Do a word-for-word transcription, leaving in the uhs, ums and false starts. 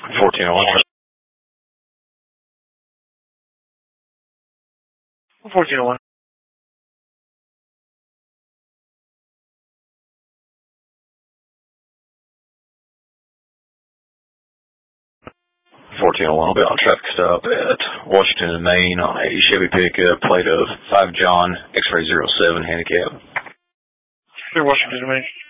fourteen oh one. fourteen oh one. fourteen oh one will be on traffic stop at Washington and Main on a Chevy pickup, plate of five John, X-ray zero seven handicap. Washington and Main.